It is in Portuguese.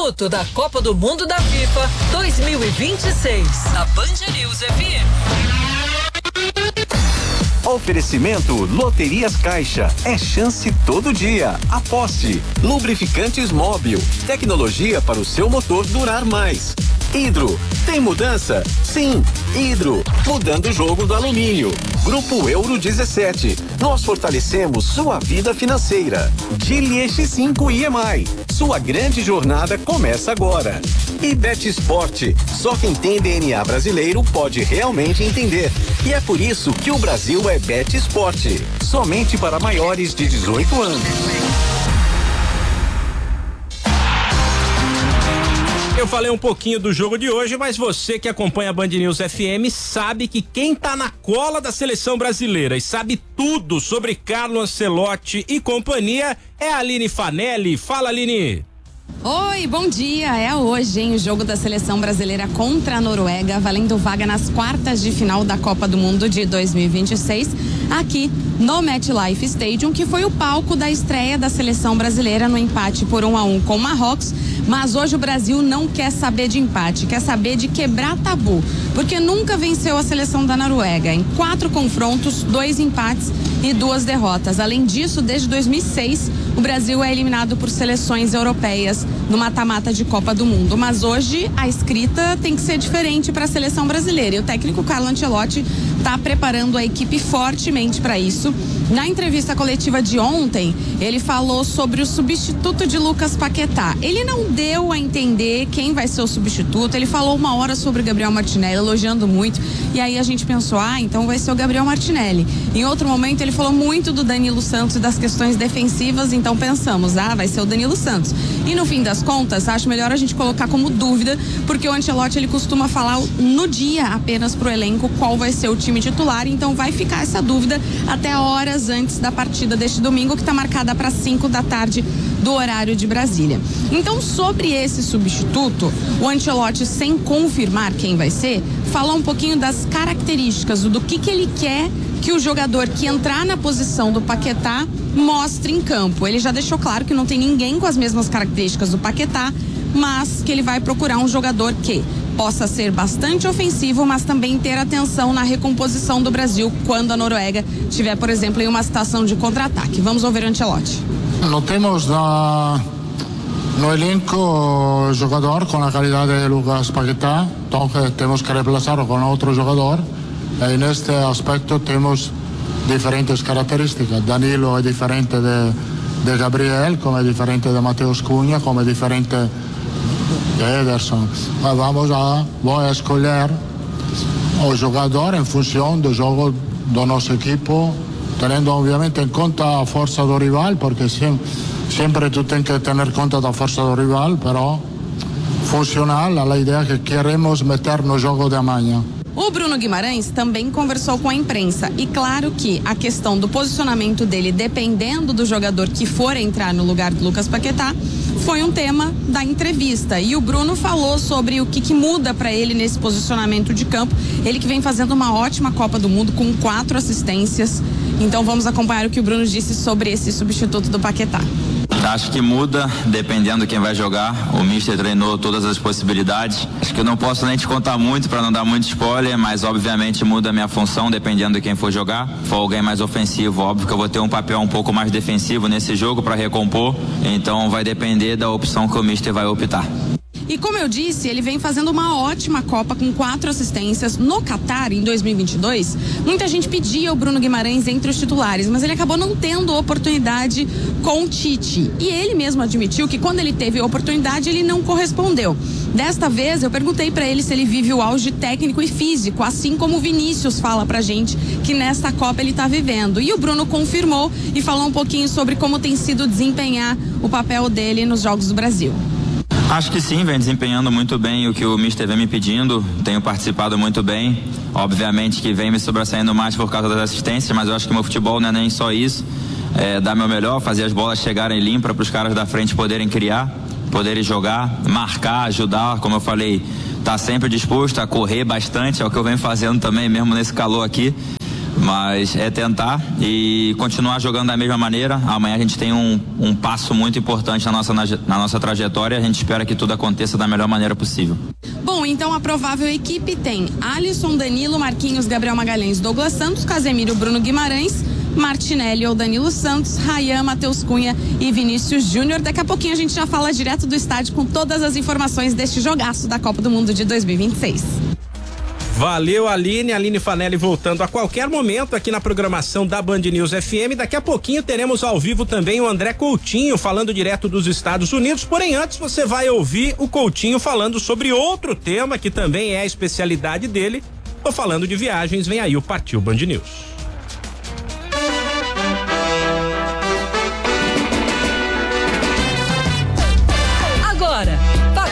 substituto da Copa do Mundo da FIFA 2026. Na Band News FM. Oferecimento Loterias Caixa. É chance todo dia. Aposte. Lubrificantes Móbil. Tecnologia para o seu motor durar mais. Hidro. Tem mudança? Sim. Hidro. Mudando o jogo do alumínio. Grupo Euro 17. Nós fortalecemos sua vida financeira. Gili X5 IMI. Sua grande jornada começa agora. E Bet Sport. Só quem tem DNA brasileiro pode realmente entender. E é por isso que o Brasil é Bet Sport. Somente para maiores de 18 anos. Eu falei um pouquinho do jogo de hoje, mas você que acompanha a Band News FM sabe que quem tá na cola da seleção brasileira e sabe tudo sobre Carlo Ancelotti e companhia é a Aline Fanelli. Fala, Aline. Oi, bom dia. É hoje, hein? O jogo da seleção brasileira contra a Noruega, valendo vaga nas quartas de final da Copa do Mundo de 2026, aqui no MetLife Stadium, que foi o palco da estreia da seleção brasileira no empate por 1-1 com o Marrocos. Mas hoje o Brasil não quer saber de empate, quer saber de quebrar tabu, porque nunca venceu a seleção da Noruega. Em 4 confrontos, 2 empates e 2 derrotas. Além disso, desde 2006, o Brasil é eliminado por seleções europeias no mata-mata de Copa do Mundo. Mas hoje a escrita tem que ser diferente para a seleção brasileira. E o técnico Carlo Ancelotti está preparando a equipe fortemente para isso. Na entrevista coletiva de ontem, ele falou sobre o substituto de Lucas Paquetá. Ele não deu a entender quem vai ser o substituto. Ele falou 1 hora sobre o Gabriel Martinelli, elogiando muito. E aí a gente pensou, então vai ser o Gabriel Martinelli. Em outro momento ele falou muito do Danilo Santos e das questões defensivas, então pensamos, vai ser o Danilo Santos. E no fim das contas, acho melhor a gente colocar como dúvida, porque o Ancelotti ele costuma falar no dia apenas pro elenco qual vai ser o time titular, então vai ficar essa dúvida até horas antes da partida deste domingo, que está marcada para 5 da tarde do horário de Brasília. Então, sobre esse substituto, o Ancelotti, sem confirmar quem vai ser, falou um pouquinho das características, do que ele quer que o jogador que entrar na posição do Paquetá mostre em campo. Ele já deixou claro que não tem ninguém com as mesmas características do Paquetá, mas que ele vai procurar um jogador que possa ser bastante ofensivo, mas também ter atenção na recomposição do Brasil quando a Noruega tiver, por exemplo, em uma situação de contra-ataque. Vamos ouvir o Ancelotti. Não temos no elenco jogador com a qualidade de Lucas Paquetá, então temos que reemplazarlo com outro jogador. E neste aspecto temos diferentes características. Danilo é diferente de Gabriel, como é diferente de Mateus Cunha, como é diferente de Ederson. Mas vou escolher o jogador em função do jogo do nosso equipo, tendo obviamente em conta a força do rival, porque sempre tu tens que ter em conta da força do rival, però funcional a ideia que queremos meter no jogo de amanhã. O Bruno Guimarães também conversou com a imprensa e claro que a questão do posicionamento dele, dependendo do jogador que for entrar no lugar do Lucas Paquetá, foi um tema da entrevista. E o Bruno falou sobre o que muda para ele nesse posicionamento de campo. Ele que vem fazendo uma ótima Copa do Mundo com 4 assistências. Então vamos acompanhar o que o Bruno disse sobre esse substituto do Paquetá. Acho que muda dependendo de quem vai jogar. O Mister treinou todas as possibilidades. Acho que eu não posso nem te contar muito para não dar muito spoiler, mas obviamente muda a minha função dependendo de quem for jogar. Se for alguém mais ofensivo, óbvio que eu vou ter um papel um pouco mais defensivo nesse jogo para recompor. Então vai depender da opção que o Mister vai optar. E como eu disse, ele vem fazendo uma ótima Copa com 4 assistências. No Catar, em 2022, muita gente pedia o Bruno Guimarães entre os titulares, mas ele acabou não tendo oportunidade com o Tite. E ele mesmo admitiu que quando ele teve a oportunidade, ele não correspondeu. Desta vez, eu perguntei para ele se ele vive o auge técnico e físico, assim como o Vinícius fala pra gente que nesta Copa ele tá vivendo. E o Bruno confirmou e falou um pouquinho sobre como tem sido desempenhar o papel dele nos Jogos do Brasil. Acho que sim, vem desempenhando muito bem o que o Mister vem me pedindo, tenho participado muito bem, obviamente que vem me sobressaindo mais por causa das assistências, mas eu acho que meu futebol não é nem só isso, dar meu melhor, fazer as bolas chegarem limpas para os caras da frente poderem criar, poderem jogar, marcar, ajudar, como eu falei, tá sempre disposto a correr bastante, é o que eu venho fazendo também, mesmo nesse calor aqui, mas é tentar e continuar jogando da mesma maneira. Amanhã a gente tem um passo muito importante na nossa trajetória. A gente espera que tudo aconteça da melhor maneira possível. Bom, então a provável equipe tem Alisson, Danilo, Marquinhos, Gabriel Magalhães, Douglas Santos, Casemiro, Bruno Guimarães, Martinelli ou Danilo Santos, Rayan, Matheus Cunha e Vinícius Júnior. Daqui a pouquinho a gente já fala direto do estádio com todas as informações deste jogaço da Copa do Mundo de 2026. Valeu, Aline Fanelli voltando a qualquer momento aqui na programação da Band News FM. Daqui a pouquinho teremos ao vivo também o André Coutinho falando direto dos Estados Unidos, porém antes você vai ouvir o Coutinho falando sobre outro tema que também é a especialidade dele. Tô falando de viagens, vem aí o Partiu Band News.